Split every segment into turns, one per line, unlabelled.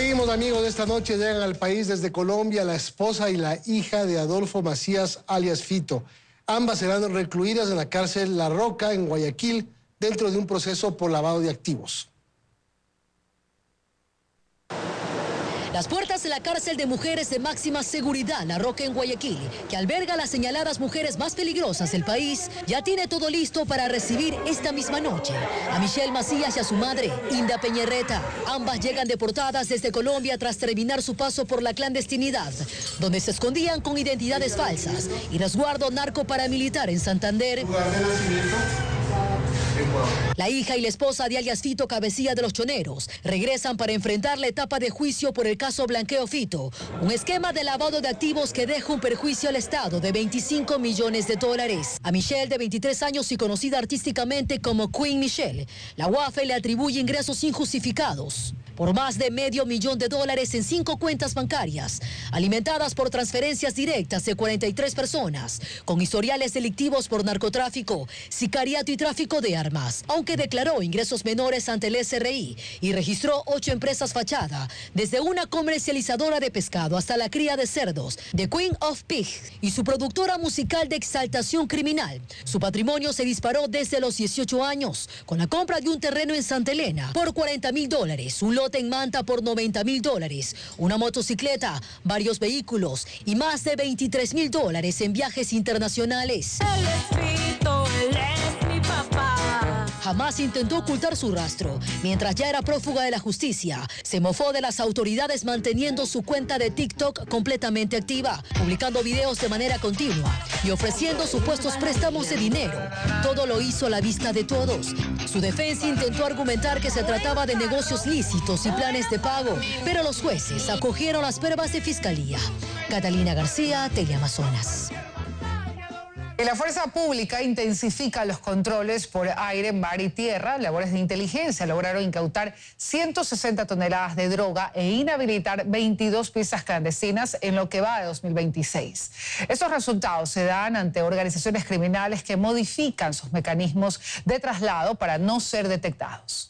Seguimos, amigos. Esta noche llegan al país desde Colombia la esposa y la hija de Adolfo Macías, alias Fito. Ambas serán recluidas en la cárcel La Roca, en Guayaquil, dentro de un proceso por lavado de activos.
Las puertas de la cárcel de mujeres de máxima seguridad, La Roca en Guayaquil, que alberga a las señaladas mujeres más peligrosas del país, ya tiene todo listo para recibir esta misma noche a Michelle Macías y a su madre, Inda Peñerreta. Ambas llegan deportadas desde Colombia tras terminar su paso por la clandestinidad, donde se escondían con identidades falsas y resguardo narcoparamilitar en Santander. La hija y la esposa de alias Fito Cabecilla de los Choneros regresan para enfrentar la etapa de juicio por el caso Blanqueo Fito, un esquema de lavado de activos que deja un perjuicio al Estado de 25 millones de dólares. A Michelle, de 23 años y conocida artísticamente como Queen Michelle, la UAFE le atribuye ingresos injustificados por más de $500 000 en 5 cuentas bancarias, alimentadas por transferencias directas de 43 personas, con historiales delictivos por narcotráfico, sicariato y tráfico de armas, aunque declaró ingresos menores ante el SRI y registró 8 empresas fachada, desde una comercializadora de pescado hasta la cría de cerdos, The Queen of Pigs, y su productora musical de exaltación criminal. Su patrimonio se disparó desde los 18 años, con la compra de un terreno en Santa Elena por $40.000, un lote en Manta por $90.000, una motocicleta, varios vehículos y más de $23.000 en viajes internacionales.
Él es mi papá.
Jamás intentó ocultar su rastro. Mientras ya era prófuga de la justicia, se mofó de las autoridades manteniendo su cuenta de TikTok completamente activa, publicando videos de manera continua y ofreciendo supuestos préstamos de dinero. Todo lo hizo a la vista de todos. Su defensa intentó argumentar que se trataba de negocios lícitos y planes de pago, pero los jueces acogieron las pruebas de fiscalía. Catalina García, Teleamazonas.
Y la fuerza pública intensifica los controles por aire, mar y tierra. Labores de inteligencia lograron incautar 160 toneladas de droga e inhabilitar 22 pistas clandestinas en lo que va de 2026. Estos resultados se dan ante organizaciones criminales que modifican sus mecanismos de traslado para no ser detectados.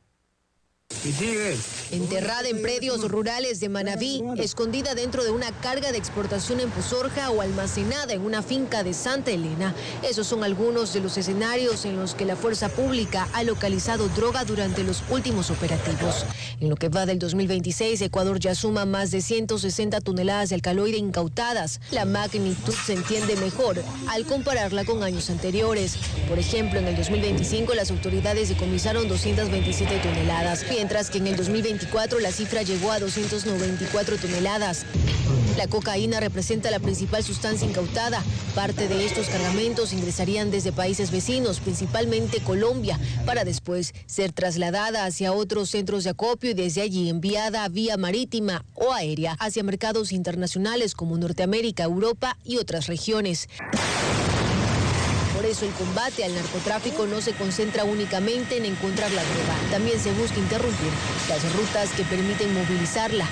Enterrada en predios rurales de Manabí, escondida dentro de una carga de exportación en Puzorja o almacenada en una finca de Santa Elena. Esos son algunos de los escenarios en los que la fuerza pública ha localizado droga durante los últimos operativos. En lo que va del 2026, Ecuador ya suma más de 160 toneladas de alcaloide incautadas. La magnitud se entiende mejor al compararla con años anteriores. Por ejemplo, en el 2025 las autoridades decomisaron 227 toneladas, mientras que en el 2024 la cifra llegó a 294 toneladas. La cocaína representa la principal sustancia incautada. Parte de estos cargamentos ingresarían desde países vecinos, principalmente Colombia, para después ser trasladada hacia otros centros de acopio y desde allí enviada vía marítima o aérea hacia mercados internacionales como Norteamérica, Europa y otras regiones. Por eso el combate al narcotráfico no se concentra únicamente en encontrar la droga. También se busca interrumpir las rutas que permiten movilizarla.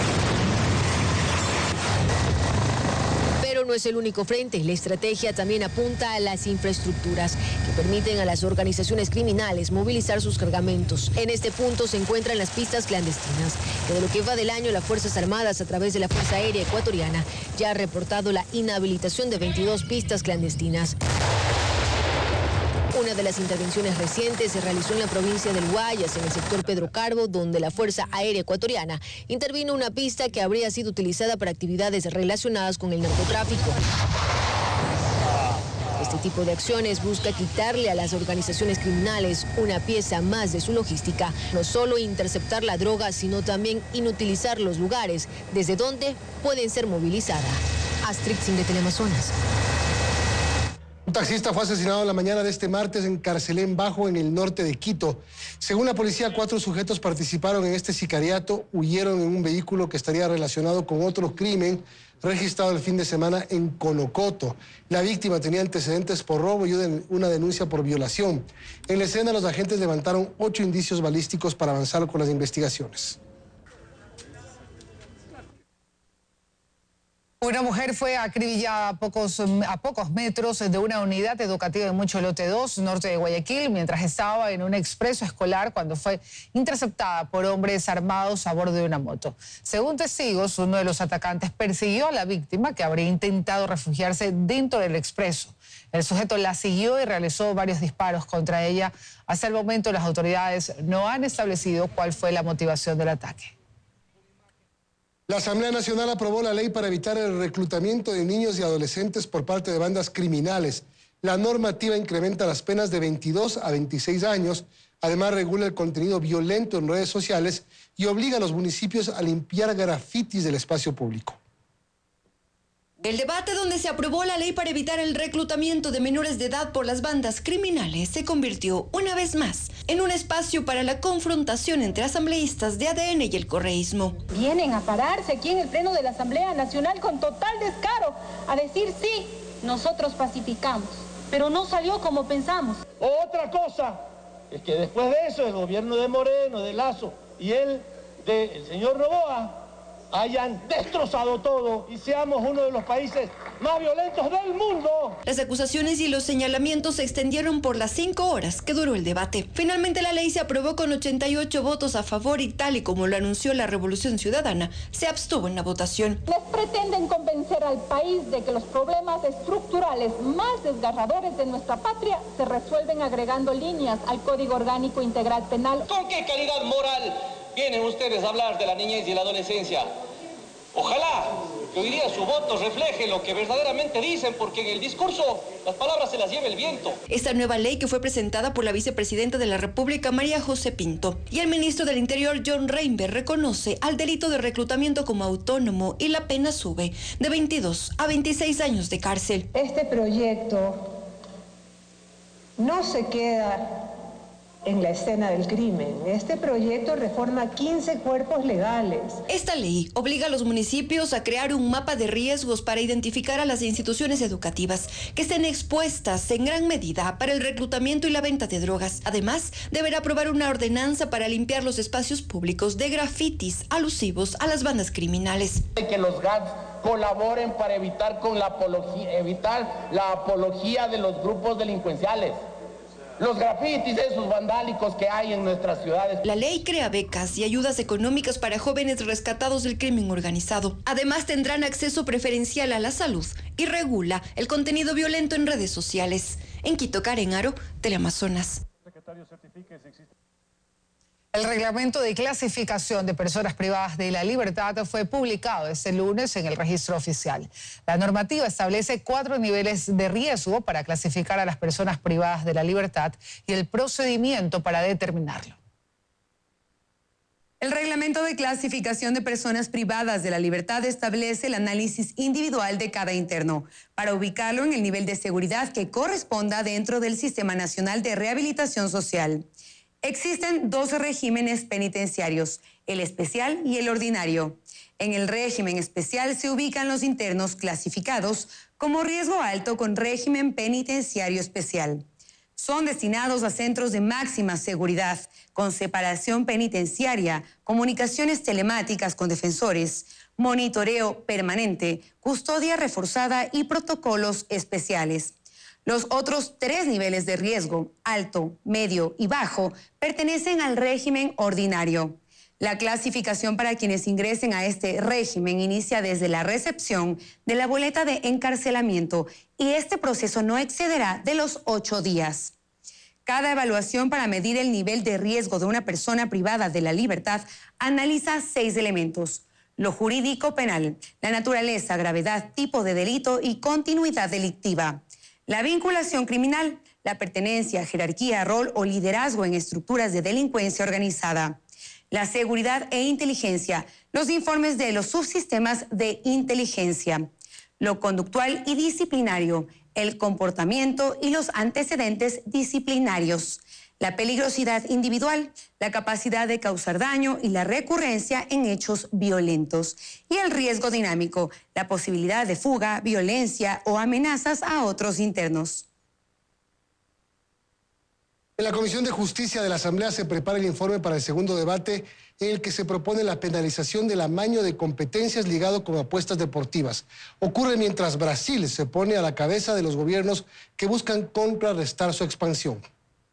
Pero no es el único frente. La estrategia también apunta a las infraestructuras que permiten a las organizaciones criminales movilizar sus cargamentos. En este punto se encuentran las pistas clandestinas, que de lo que va del año las Fuerzas Armadas a través de la Fuerza Aérea Ecuatoriana ya ha reportado la inhabilitación de 22 pistas clandestinas. Una de las intervenciones recientes se realizó en la provincia del Guayas, en el sector Pedro Carbo, donde la Fuerza Aérea Ecuatoriana intervino una pista que habría sido utilizada para actividades relacionadas con el narcotráfico. Este tipo de acciones busca quitarle a las organizaciones criminales una pieza más de su logística, no solo interceptar la droga, sino también inutilizar los lugares desde donde pueden ser movilizadas. Astrid Sin, de Teleamazonas.
Un taxista fue asesinado la mañana de este martes en Carcelén Bajo, en el norte de Quito. Según la policía, 4 sujetos participaron en este sicariato, huyeron en un vehículo que estaría relacionado con otro crimen registrado el fin de semana en Conocoto. La víctima tenía antecedentes por robo y una denuncia por violación. En la escena, los agentes levantaron 8 indicios balísticos para avanzar con las investigaciones.
Una mujer fue acribillada a pocos metros de una unidad educativa en Mucholote 2, norte de Guayaquil, mientras estaba en un expreso escolar cuando fue interceptada por hombres armados a bordo de una moto. Según testigos, uno de los atacantes persiguió a la víctima, que habría intentado refugiarse dentro del expreso. El sujeto la siguió y realizó varios disparos contra ella. Hasta el momento, las autoridades no han establecido cuál fue la motivación del ataque.
La Asamblea Nacional aprobó la ley para evitar el reclutamiento de niños y adolescentes por parte de bandas criminales. La normativa incrementa las penas de 22 a 26 años. Además, regula el contenido violento en redes sociales y obliga a los municipios a limpiar grafitis del espacio público.
El debate donde se aprobó la ley para evitar el reclutamiento de menores de edad por las bandas criminales se convirtió, una vez más, en un espacio para la confrontación entre asambleístas de ADN y el correísmo.
Vienen a pararse aquí en el Pleno de la Asamblea Nacional con total descaro a decir sí, nosotros pacificamos, pero no salió como pensamos.
Otra cosa es que después de eso el gobierno de Moreno, de Lazo y el señor Noboa hayan destrozado todo y seamos uno de los países más violentos del mundo.
Las acusaciones y los señalamientos se extendieron por las 5 horas que duró el debate. Finalmente la ley se aprobó con 88 votos a favor y, tal y como lo anunció la Revolución Ciudadana, se abstuvo en la votación.
Les pretenden convencer al país de que los problemas estructurales más desgarradores de nuestra patria se resuelven agregando líneas al Código Orgánico Integral Penal.
¿Con qué calidad moral vienen ustedes a hablar de la niñez y la adolescencia? Ojalá que hoy día su voto refleje lo que verdaderamente dicen, porque en el discurso las palabras se las lleva el viento.
Esta nueva ley, que fue presentada por la vicepresidenta de la República, María José Pinto, y el ministro del Interior, John Reinberg, reconoce al delito de reclutamiento como autónomo y la pena sube de 22 a 26 años de cárcel.
Este proyecto no se queda en la escena del crimen. Este proyecto reforma 15 cuerpos legales.
Esta ley obliga a los municipios a crear un mapa de riesgos para identificar a las instituciones educativas que estén expuestas en gran medida para el reclutamiento y la venta de drogas. Además, deberá aprobar una ordenanza para limpiar los espacios públicos de grafitis alusivos a las bandas criminales.
Que los GATS colaboren para evitar la apología de los grupos delincuenciales. Los grafitis esos vandálicos que hay en nuestras ciudades.
La ley crea becas y ayudas económicas para jóvenes rescatados del crimen organizado. Además, tendrán acceso preferencial a la salud y regula el contenido violento en redes sociales. En Quito, Karen Aro, Teleamazonas.
El reglamento de clasificación de personas privadas de la libertad fue publicado este lunes en el registro oficial. La normativa establece 4 niveles de riesgo para clasificar a las personas privadas de la libertad y el procedimiento para determinarlo.
El reglamento de clasificación de personas privadas de la libertad establece el análisis individual de cada interno para ubicarlo en el nivel de seguridad que corresponda dentro del Sistema Nacional de Rehabilitación Social. Existen 2 regímenes penitenciarios, el especial y el ordinario. En el régimen especial se ubican los internos clasificados como riesgo alto con régimen penitenciario especial. Son destinados a centros de máxima seguridad, con separación penitenciaria, comunicaciones telemáticas con defensores, monitoreo permanente, custodia reforzada y protocolos especiales. Los otros 3 niveles de riesgo, alto, medio y bajo, pertenecen al régimen ordinario. La clasificación para quienes ingresen a este régimen inicia desde la recepción de la boleta de encarcelamiento y este proceso no excederá de los 8 días. Cada evaluación para medir el nivel de riesgo de una persona privada de la libertad analiza 6 elementos: lo jurídico penal, la naturaleza, gravedad, tipo de delito y continuidad delictiva. La vinculación criminal, la pertenencia, jerarquía, rol o liderazgo en estructuras de delincuencia organizada. La seguridad e inteligencia, los informes de los subsistemas de inteligencia. Lo conductual y disciplinario, el comportamiento y los antecedentes disciplinarios. La peligrosidad individual, la capacidad de causar daño y la recurrencia en hechos violentos. Y el riesgo dinámico, la posibilidad de fuga, violencia o amenazas a otros internos.
En la Comisión de Justicia de la Asamblea se prepara el informe para el segundo debate en el que se propone la penalización del amaño de competencias ligado con apuestas deportivas. Ocurre mientras Brasil se pone a la cabeza de los gobiernos que buscan contrarrestar su expansión.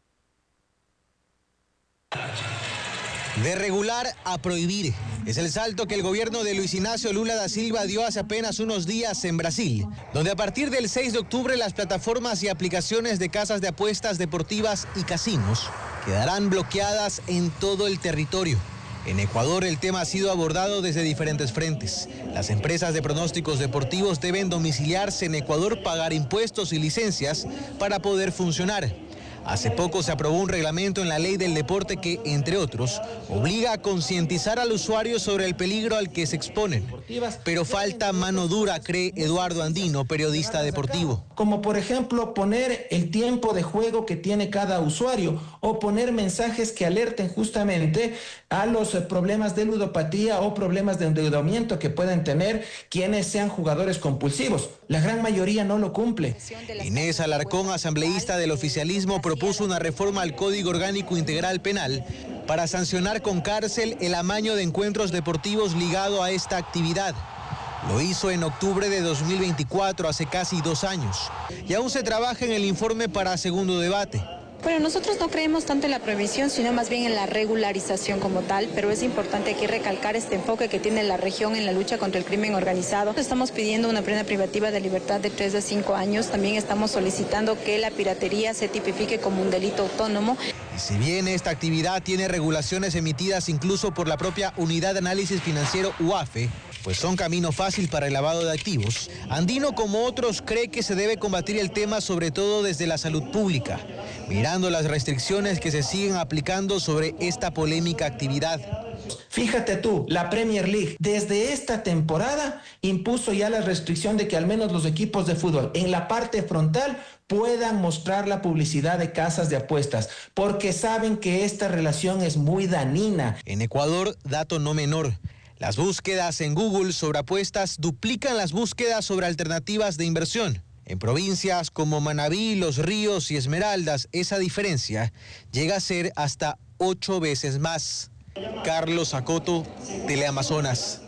De regular a prohibir. Es el salto que el gobierno de Luis Ignacio Lula da Silva dio hace apenas unos días en Brasil, donde a partir del 6 de octubre las plataformas y aplicaciones de casas de apuestas deportivas y casinos quedarán bloqueadas en todo el territorio. En Ecuador el tema ha sido abordado desde diferentes frentes. Las empresas de pronósticos deportivos deben domiciliarse en Ecuador, pagar impuestos y licencias para poder funcionar. Hace poco se aprobó un reglamento en la ley del deporte que, entre otros, obliga a concientizar al usuario sobre el peligro al que se exponen. Pero falta mano dura, cree Eduardo Andino, periodista deportivo.
Como por ejemplo poner el tiempo de juego que tiene cada usuario o poner mensajes que alerten justamente a los problemas de ludopatía o problemas de endeudamiento que pueden tener quienes sean jugadores compulsivos. La gran mayoría no lo cumple.
Inés Alarcón, asambleísta del oficialismo, propuso una reforma al Código Orgánico Integral Penal para sancionar con cárcel el amaño de encuentros deportivos ligado a esta actividad. Lo hizo en octubre de 2024, hace casi 2 años. Y aún se trabaja en el informe para segundo debate.
Bueno, nosotros no creemos tanto en la prohibición, sino más bien en la regularización como tal, pero es importante aquí recalcar este enfoque que tiene la región en la lucha contra el crimen organizado. Estamos pidiendo una pena privativa de libertad de 3 a 5 años. También estamos solicitando que la piratería se tipifique como un delito autónomo.
Y si bien esta actividad tiene regulaciones emitidas incluso por la propia Unidad de Análisis Financiero UAFE, pues son camino fácil para el lavado de activos, Andino, como otros, cree que se debe combatir el tema sobre todo desde la salud pública, mirando las restricciones que se siguen aplicando sobre esta polémica actividad.
Fíjate tú, la Premier League desde esta temporada impuso ya la restricción de que al menos los equipos de fútbol en la parte frontal puedan mostrar la publicidad de casas de apuestas, porque saben que esta relación es muy dañina.
En Ecuador, dato no menor, las búsquedas en Google sobre apuestas duplican las búsquedas sobre alternativas de inversión. En provincias como Manabí, Los Ríos y Esmeraldas, esa diferencia llega a ser hasta 8 veces más. Carlos Acoto, Teleamazonas.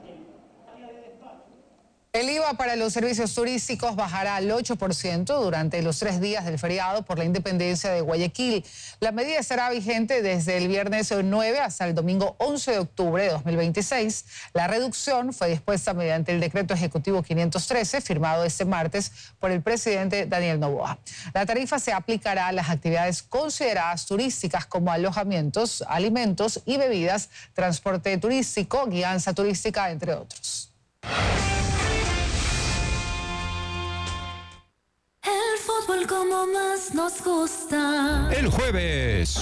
El IVA para los servicios turísticos bajará al 8% durante los 3 días del feriado por la independencia de Guayaquil. La medida estará vigente desde el viernes 9 hasta el domingo 11 de octubre de 2026. La reducción fue dispuesta mediante el decreto ejecutivo 513, firmado este martes por el presidente Daniel Noboa. La tarifa se aplicará a las actividades consideradas turísticas como alojamientos, alimentos y bebidas, transporte turístico, guianza turística, entre otros.
El fútbol como más nos gusta.
El jueves.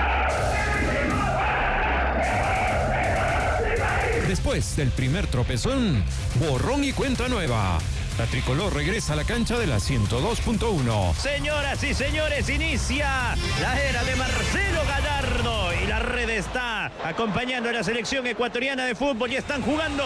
Después del primer tropezón, borrón y cuenta nueva. La tricolor regresa a la cancha de la 102.1.
Señoras y señores, inicia la era de Marcelo Gallardo. Y la red está acompañando a la selección ecuatoriana de fútbol y están jugando.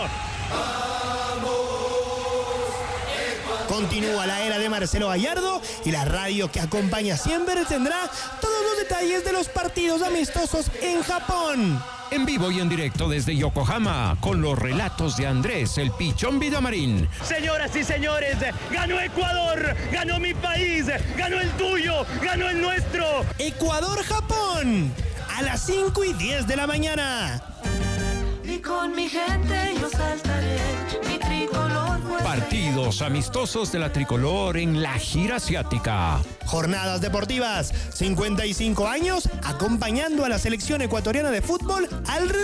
Continúa la era de Marcelo Gallardo y la radio que acompaña siempre tendrá todos los detalles de los partidos amistosos en Japón.
En vivo y en directo desde Yokohama, con los relatos de Andrés el Pichón Villamarín.
Señoras y señores, ganó Ecuador, ganó mi país, ganó el tuyo, ganó el nuestro.
Ecuador-Japón, a las 5:10 de la mañana.
Y con mi gente yo saltaré, mi tricolor.
Partidos amistosos de la tricolor en la gira asiática.
Jornadas deportivas, 55 años acompañando a la selección ecuatoriana de fútbol al